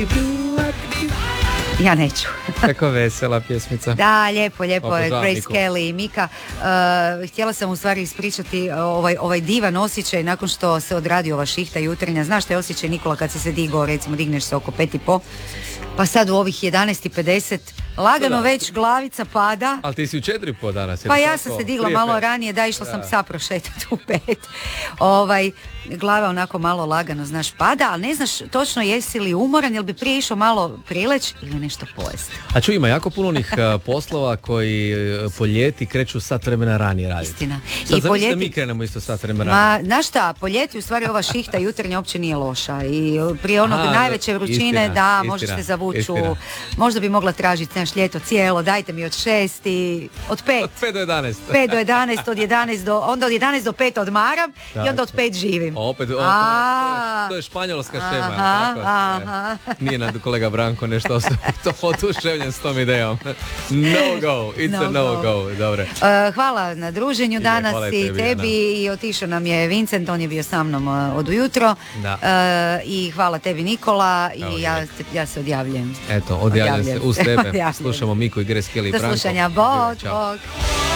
Ja neću. Tako vesela pjesmica. Da, lijepo je Obožavam Grace Niku. Kelly i Mika. Htjela sam u stvari ispričati ovaj divan osjećaj nakon što se odradi ova šihta jutarnja. Znaš što je osjećaj, Nikola, kad si se digao, recimo digneš se oko 5:30, pa sad u ovih 11:50 lagano već glavica pada. Ali ti si u 4:30 danas. Pa ja sam se digla malo ranije, išla sam psa prošetati u 5. Glava onako malo lagano, znaš, pada, ali ne znaš točno jesi li umoran, jel bi prije išao malo prileć ili nešto pojesti. A čuj, ima jako puno onih poslova koji po ljeti kreću sat vremena ranije raditi. Istina. Sad I po zamisli da ljeti- mi krenemo isto sat vremena ranije. Znaš šta, po ljeti u stvari ova šihta jutarnja uopće nije loša i prije onog Aha, najveće vrućine, istina, možeš se zavući istina. možda bi mogla tražiti, znaš, ljeto cijelo, dajte mi od 6 i od 5. Od 5 do 11. 5 do 11, od 11 do, onda od 11 do 5 odmaram i onda od 5 živim. Opet, to je španjolska šema. Aha, tako? aha. Nije nad kolega Branko nešto to oduševljen s tom idejom. No go, it's a no go. Dobre. Hvala na druženju danas hvala i tebi, tebi i otišao nam je Vincent, on je bio sa mnom od ujutro. I hvala tebi, Nikola, i ja se odjavljujem. Eto, odjavljam se uz tebe. Odjavljujem. Slušamo Miku i Grace Kelly i Do Branko. slušanja, bog, Ćao. bog.